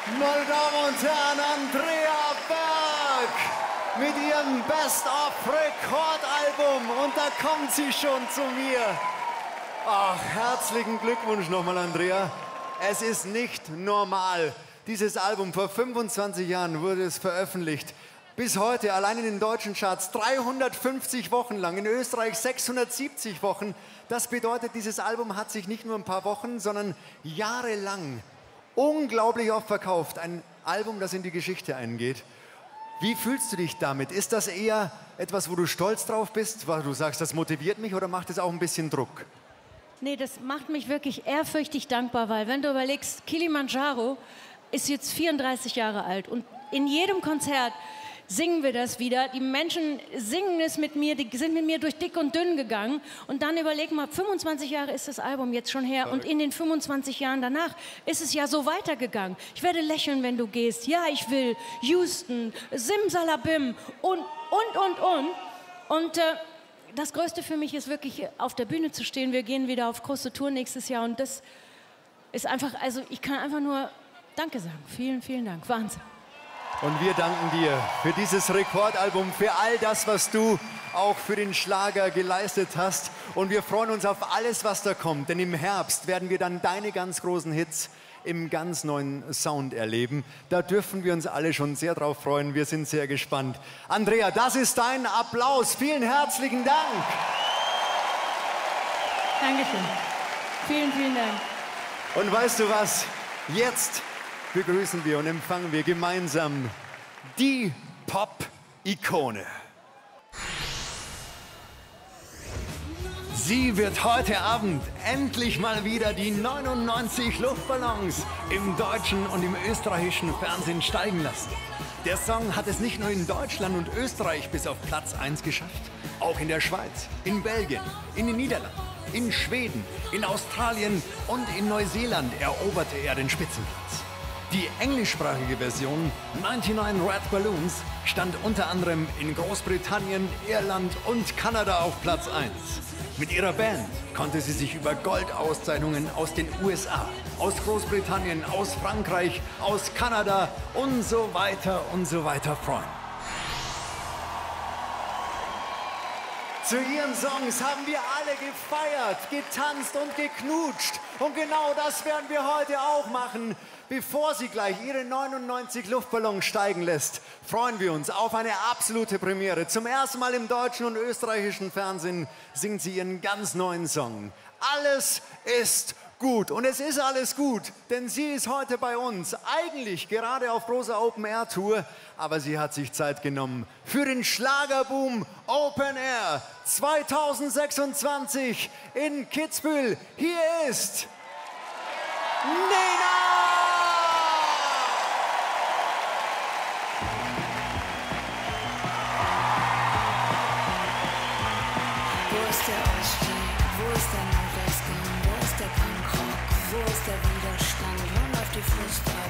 Meine Damen und Herren, Andrea Berg mit ihrem Best-of-Rekordalbum. Und da kommt sie schon zu mir. Ach, herzlichen Glückwunsch nochmal, Andrea. Es ist nicht normal. Dieses Album, vor 25 Jahren wurde es veröffentlicht. Bis heute, allein in den deutschen Charts, 350 Wochen lang, in Österreich 670 Wochen. Das bedeutet, dieses Album hat sich nicht nur ein paar Wochen, sondern jahrelang unglaublich oft verkauft. Ein Album, das in die Geschichte eingeht. Wie fühlst du dich damit? Ist das eher etwas, wo du stolz drauf bist, weil du sagst, das motiviert mich, oder macht es auch ein bisschen Druck? Nee, das macht mich wirklich ehrfürchtig dankbar, weil wenn du überlegst, Kilimanjaro ist jetzt 34 Jahre alt und in jedem Konzert singen wir das wieder. Die Menschen singen es mit mir, die sind mit mir durch dick und dünn gegangen. Und dann überleg mal, 25 Jahre ist das Album jetzt schon her. Und in den 25 Jahren danach ist es ja so weitergegangen. Ich werde lächeln, wenn du gehst. Ja, ich will. Houston, Simsalabim und. Und das Größte für mich ist wirklich, auf der Bühne zu stehen. Wir gehen wieder auf große Tour nächstes Jahr. Und das ist einfach, also ich kann einfach nur Danke sagen. Vielen, vielen Dank. Wahnsinn. Und wir danken dir für dieses Rekordalbum, für all das, was du auch für den Schlager geleistet hast. Und wir freuen uns auf alles, was da kommt. Denn im Herbst werden wir dann deine ganz großen Hits im ganz neuen Sound erleben. Da dürfen wir uns alle schon sehr drauf freuen. Wir sind sehr gespannt. Andrea, das ist dein Applaus. Vielen herzlichen Dank. Dankeschön. Vielen, vielen Dank. Und weißt du was? Jetzt begrüßen wir und empfangen wir gemeinsam die Pop-Ikone. Sie wird heute Abend endlich mal wieder die 99 Luftballons im deutschen und im österreichischen Fernsehen steigen lassen. Der Song hat es nicht nur in Deutschland und Österreich bis auf Platz 1 geschafft, auch in der Schweiz, in Belgien, in den Niederlanden, in Schweden, in Australien und in Neuseeland eroberte er den Spitzenplatz. Die englischsprachige Version 99 Red Balloons stand unter anderem in Großbritannien, Irland und Kanada auf Platz 1. Mit ihrer Band konnte sie sich über Goldauszeichnungen aus den USA, aus Großbritannien, aus Frankreich, aus Kanada und so weiter freuen. Zu ihren Songs haben wir alle gefeiert, getanzt und geknutscht. Und genau das werden wir heute auch machen. Bevor sie gleich ihre 99 Luftballons steigen lässt, freuen wir uns auf eine absolute Premiere. Zum ersten Mal im deutschen und österreichischen Fernsehen singt sie ihren ganz neuen Song. Alles ist gut. Und es ist alles gut, denn sie ist heute bei uns. Eigentlich gerade auf großer Open-Air-Tour, aber sie hat sich Zeit genommen für den Schlagerboom Open Air 2026 in Kitzbühel. Hier ist Nena! Wo ist der Ausstieg? Wo ist der Nordwesten? Wo ist der Punkrock? Wo ist der Widerstand? Wann läuft die Frust ab?